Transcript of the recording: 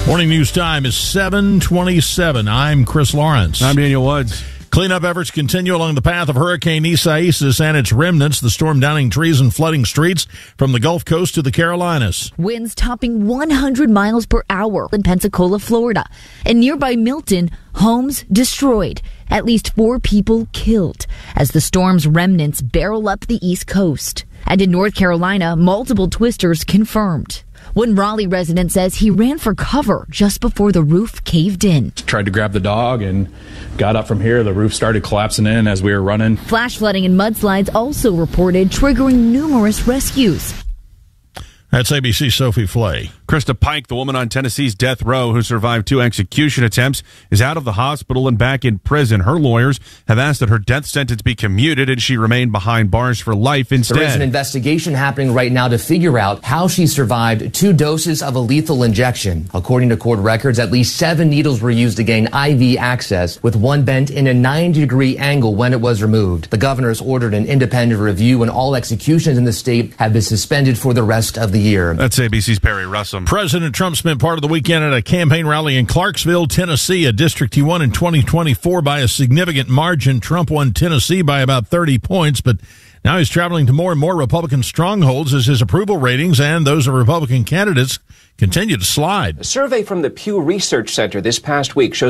Morning news time is 7:27. I'm Chris Lawrence. I'm Daniel Woods. Cleanup efforts continue along the path of Hurricane Isaias and its remnants, the storm downing trees and flooding streets from the Gulf Coast to the Carolinas. Winds topping 100 miles per hour in Pensacola, Florida. In nearby Milton, homes destroyed. At least 4 people killed as the storm's remnants barrel up the East Coast. And in North Carolina, multiple twisters confirmed. One Raleigh resident says he ran for cover just before the roof caved in. Tried to grab the dog and got up from here. The roof started collapsing in as we were running. Flash flooding and mudslides also reported, triggering numerous rescues. That's ABC's Sophie Flay. Krista Pike, the woman on Tennessee's death row who survived 2 execution attempts, is out of the hospital and back in prison. Her lawyers have asked that her death sentence be commuted and she remain behind bars for life instead. There is an investigation happening right now to figure out how she survived 2 doses of a lethal injection. According to court records, at least 7 needles were used to gain IV access, with one bent in a 90-degree angle when it was removed. The governor has ordered an independent review, and all executions in the state have been suspended for the rest of the year. That's ABC's Perry Russum. President Trump spent part of the weekend at a campaign rally in Clarksville, Tennessee, a district he won in 2024 by a significant margin. Trump won Tennessee by about 30 points, but now he's traveling to more and more Republican strongholds as his approval ratings and those of Republican candidates continue to slide. A survey from the Pew Research Center this past week shows